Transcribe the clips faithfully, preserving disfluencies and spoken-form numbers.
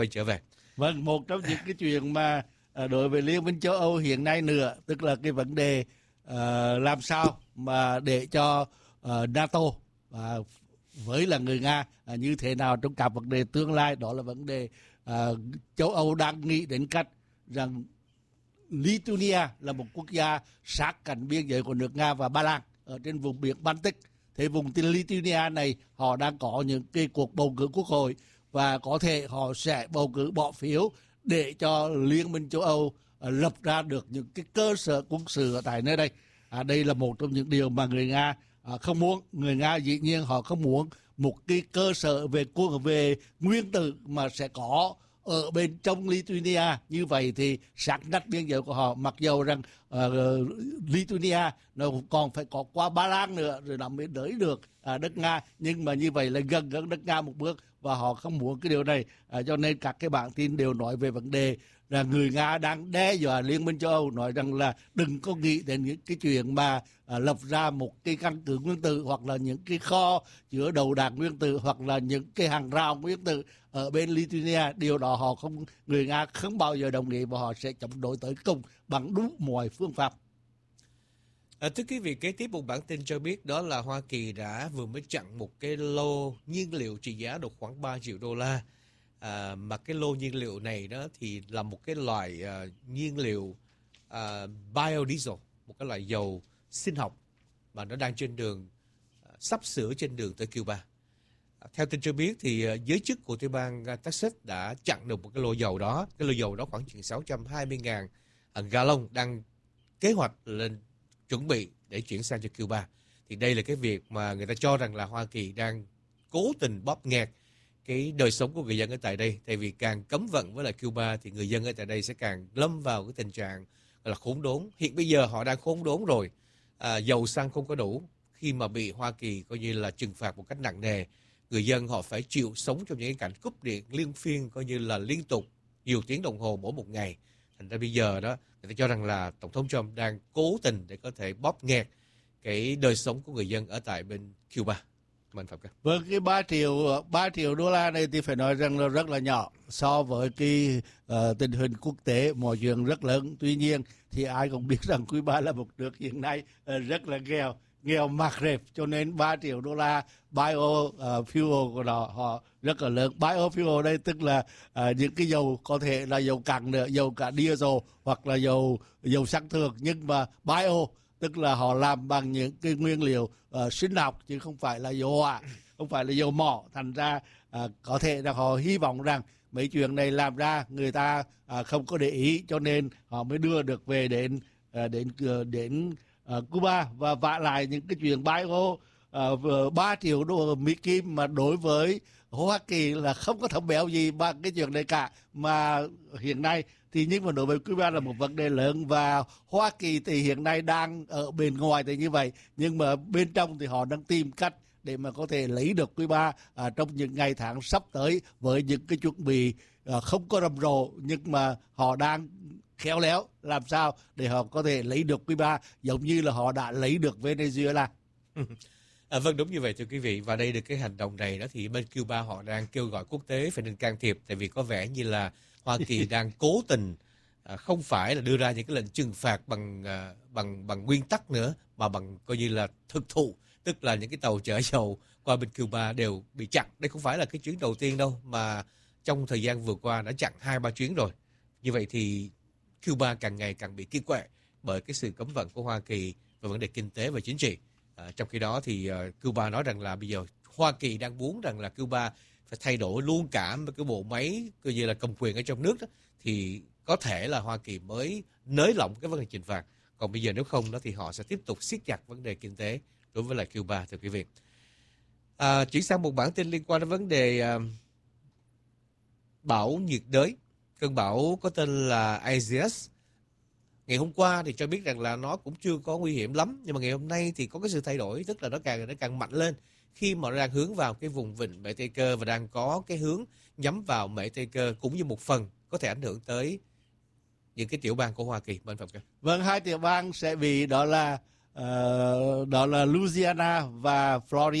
quay trở về. Vâng, một trong những cái chuyện mà đối với Liên minh châu Âu hiện nay nữa, tức là cái vấn đề uh, làm sao mà để cho uh, NATO uh, với là người Nga uh, như thế nào trong cả vấn đề tương lai, đó là vấn đề uh, châu Âu đang nghĩ đến cách rằng Lithuania là một quốc gia sát cạnh biên giới của nước Nga và Ba Lan ở trên vùng biển Baltic. Thế vùng Lithuania này họ đang có những cái cuộc bầu cử quốc hội và có thể họ sẽ bầu cử bỏ phiếu để cho Liên minh châu Âu uh, lập ra được những cái cơ sở quân sự ở tại nơi đây. À, đây là một trong những điều mà người Nga uh, không muốn. Người Nga dĩ nhiên họ không muốn một cái cơ sở về quân về nguyên tử mà sẽ có ở bên trong Lithuania. Như vậy thì sát nách biên giới của họ, mặc dầu rằng uh, Lithuania nó còn phải có qua Ba Lan nữa rồi nó mới đới được uh, đất Nga, nhưng mà như vậy là gần gần đất Nga một bước và họ không muốn cái điều này. Uh, cho nên các cái bản tin đều nói về vấn đề là người Nga đang đe dọa Liên minh châu Âu, nói rằng là đừng có nghĩ đến những cái chuyện mà à, lập ra một cái căn cứ nguyên tử hoặc là những cái kho chứa đầu đạn nguyên tử hoặc là những cái hàng rào nguyên tử ở bên Lithuania. Điều đó họ không, người Nga không bao giờ đồng ý và họ sẽ chống đối tới cùng bằng đủ mọi phương pháp. À, thưa quý vị, kế tiếp một bản tin cho biết đó là Hoa Kỳ đã vừa mới chặn một cái lô nhiên liệu trị giá được khoảng ba triệu đô la. À, mà cái lô nhiên liệu này đó thì là một cái loại uh, nhiên liệu uh, biodiesel, một cái loại dầu sinh học mà nó đang trên đường uh, sắp sửa trên đường tới Cuba. Uh, theo tin cho biết thì uh, giới chức của tiểu bang uh, Texas đã chặn được một cái lô dầu đó. Cái lô dầu đó khoảng chừng sáu trăm hai mươi nghìn uh, gallon đang kế hoạch lên chuẩn bị để chuyển sang cho Cuba. Thì đây là cái việc mà người ta cho rằng là Hoa Kỳ đang cố tình bóp nghẹt cái đời sống của người dân ở tại đây. Tại vì càng cấm vận với lại Cuba thì người dân ở tại đây sẽ càng lâm vào cái tình trạng gọi là khốn đốn. Hiện bây giờ họ đang khốn đốn rồi. À, dầu xăng không có đủ. Khi mà bị Hoa Kỳ coi như là trừng phạt một cách nặng nề, người dân họ phải chịu sống trong những cái cảnh cúp điện liên phiên, coi như là liên tục nhiều tiếng đồng hồ mỗi một ngày. Thành ra bây giờ đó, người ta cho rằng là Tổng thống Trump đang cố tình để có thể bóp nghẹt cái đời sống của người dân ở tại bên Cuba. Vâng, cái ba triệu ba triệu đô la này thì phải nói rằng là rất là nhỏ so với cái uh, tình hình quốc tế, mọi chuyện rất lớn. Tuy nhiên thì ai cũng biết rằng Cuba là một nước hiện nay uh, rất là nghèo, nghèo mạt rệp, cho nên ba triệu đô la bio uh, fuel của họ, họ rất là lớn. Bio fuel đây tức là uh, những cái dầu có thể là dầu cặn nữa, dầu cả diesel hoặc là dầu dầu xăng thường, nhưng mà bio tức là họ làm bằng những cái nguyên liệu uh, sinh học chứ không phải là dầu hỏa, không phải là dầu mỏ. Thành ra uh, có thể là họ hy vọng rằng mấy chuyện này làm ra người ta uh, không có để ý, cho nên họ mới đưa được về đến uh, đến uh, đến uh, Cuba. Và vả lại những cái chuyện bio uh, ba triệu đô Mỹ Kim mà đối với Hoa Kỳ là không có thẩm béo gì bằng cái chuyện này cả. Mà hiện nay thì nhưng mà đối với Cuba là một vấn đề lớn, và Hoa Kỳ thì hiện nay đang ở bên ngoài thì như vậy, nhưng mà bên trong thì họ đang tìm cách để mà có thể lấy được Cuba à, trong những ngày tháng sắp tới với những cái chuẩn bị à, không có rầm rộ, nhưng mà họ đang khéo léo làm sao để họ có thể lấy được Cuba giống như là họ đã lấy được Venezuela. À, vâng, đúng như vậy thưa quý vị. Và đây được cái hành động này đó thì bên Cuba họ đang kêu gọi quốc tế phải nên can thiệp, tại vì có vẻ như là Hoa Kỳ đang cố tình à, không phải là đưa ra những cái lệnh trừng phạt bằng à, bằng bằng nguyên tắc nữa, mà bằng coi như là thực thụ, tức là những cái tàu chở dầu qua bên Cuba đều bị chặn. Đây không phải là cái chuyến đầu tiên đâu, mà trong thời gian vừa qua đã chặn hai ba chuyến rồi. Như vậy thì Cuba càng ngày càng bị kiệt quệ bởi cái sự cấm vận của Hoa Kỳ về vấn đề kinh tế và chính trị. À, trong khi đó thì uh, Cuba nói rằng là bây giờ Hoa Kỳ đang muốn rằng là Cuba phải thay đổi luôn cả cái bộ máy coi như là cầm quyền ở trong nước đó, thì có thể là Hoa Kỳ mới nới lỏng cái vấn đề trừng phạt. Còn bây giờ nếu không đó thì họ sẽ tiếp tục siết chặt vấn đề kinh tế đối với lại Cuba, thưa quý vị. À, chuyển sang một bản tin liên quan đến vấn đề uh, bão nhiệt đới. Cơn bão có tên là Isaias. Ngày hôm qua thì cho biết rằng là nó cũng chưa có nguy hiểm lắm, nhưng mà ngày hôm nay thì có cái sự thay đổi, tức là nó càng nó càng mạnh lên khi mà nó đang hướng vào cái vùng vịnh Mễ Tây Cơ và đang có cái hướng nhắm vào Mễ Tây Cơ, cũng như một phần có thể ảnh hưởng tới những cái tiểu bang của Hoa Kỳ. Bên Phạm Cơ. Vâng, hai tiểu bang sẽ bị đó là uh, đó là Louisiana và Florida.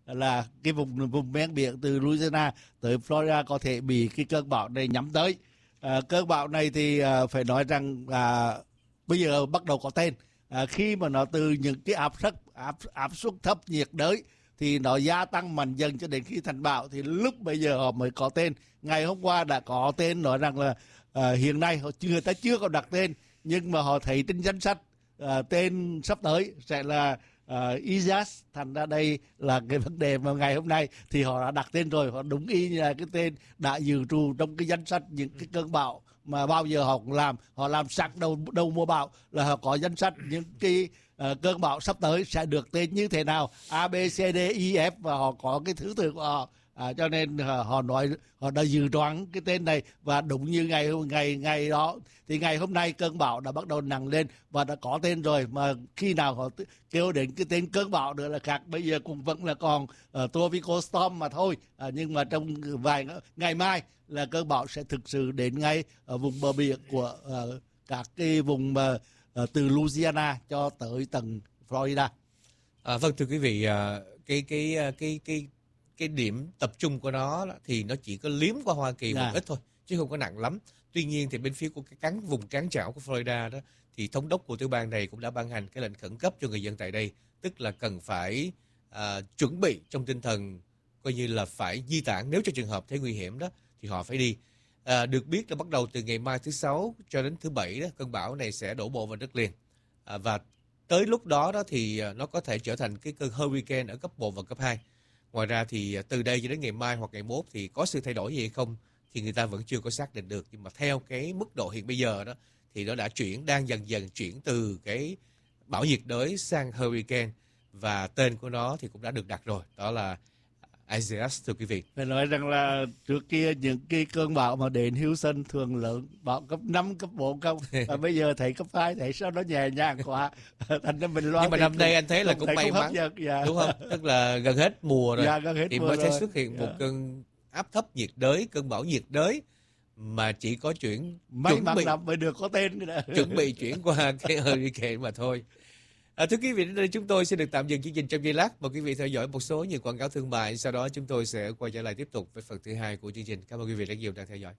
là cái vùng vùng ven biển từ Louisiana tới Florida có thể bị cái cơn bão này nhắm tới. À, cơn bão này thì à, phải nói rằng à, bây giờ bắt đầu có tên. À, khi mà nó từ những cái áp suất áp áp suất thấp nhiệt đới thì nó gia tăng mạnh dần cho đến khi thành bão, thì lúc bây giờ họ mới có tên. Ngày hôm qua đã có tên, nói rằng là à, hiện nay họ chưa ta chưa có đặt tên, nhưng mà họ thấy trên danh sách à, tên sắp tới sẽ là uh, Isaias. Thành ra đây là cái vấn đề mà ngày hôm nay thì họ đã đặt tên rồi, họ đúng y như là cái tên đã dự trù trong cái danh sách những cái cơn bão mà bao giờ họ cũng làm. Họ làm sẵn đầu đầu mùa bão là họ có danh sách những cái uh, cơn bão sắp tới sẽ được tên như thế nào, A, B, C, D, E, F, và họ có cái thứ tự của họ. À, cho nên uh, họ nói họ đã dự đoán cái tên này, và đúng như ngày ngày ngày đó thì ngày hôm nay cơn bão đã bắt đầu nặng lên và đã có tên rồi. Mà khi nào họ kêu đến cái tên cơn bão nữa là khác, bây giờ cũng vẫn là còn uh, tropical storm mà thôi. À, nhưng mà trong vài ngày mai là cơn bão sẽ thực sự đến ngay ở vùng bờ biển của uh, các cái vùng uh, uh, từ Louisiana cho tới tận Florida. À, vâng, thưa quý vị, uh, cái cái cái cái cái điểm tập trung của nó thì nó chỉ có liếm qua Hoa Kỳ yeah. một ít thôi, chứ không có nặng lắm. Tuy nhiên thì bên phía của cái cán vùng cán trảo của Florida đó, thì thống đốc của tiểu bang này cũng đã ban hành cái lệnh khẩn cấp cho người dân tại đây, tức là cần phải uh, chuẩn bị trong tinh thần coi như là phải di tản nếu cho trường hợp thấy nguy hiểm đó thì họ phải đi. Uh, được biết là bắt đầu từ ngày mai thứ sáu cho đến thứ bảy đó, cơn bão này sẽ đổ bộ vào đất liền, uh, và tới lúc đó đó thì uh, nó có thể trở thành cái cơn hurricane ở cấp một và cấp hai. Ngoài ra thì từ đây cho đến ngày mai hoặc ngày mốt thì có sự thay đổi gì hay không thì người ta vẫn chưa có xác định được. Nhưng mà theo cái mức độ hiện bây giờ đó thì nó đã chuyển, đang dần dần chuyển từ cái bão nhiệt đới sang hurricane, và tên của nó thì cũng đã được đặt rồi, đó là Isaias, thưa quý vị. Phải nói rằng là trước kia những cái cơn bão mà đến Houston thường lớn, bão cấp năm, cấp bốn không, và bây giờ thấy cấp hai, thấy sao nó nhẹ nhàng quá. Thành ra mình loan. Nhưng mà năm nay anh thấy là cũng may mắn, dạ. đúng không? Tức là gần hết mùa rồi, dạ, gần hết thì mùa mới rồi. thấy xuất hiện dạ. một cơn áp thấp nhiệt đới, cơn bão nhiệt đới mà chỉ có chuyển may chuẩn bị mới được có tên chuẩn bị chuyển qua cái hurricane mà thôi. À, thưa quý vị, đến đây chúng tôi sẽ được tạm dừng chương trình trong giây lát. Mời quý vị theo dõi một số những quảng cáo thương mại. Sau đó chúng tôi sẽ quay trở lại tiếp tục với phần thứ hai của chương trình. Cảm ơn quý vị rất nhiều đang theo dõi.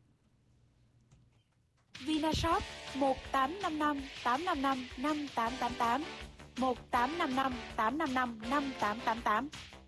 Vinashop một tám năm năm tám năm năm năm tám tám tám, một tám năm năm tám năm năm năm tám tám tám.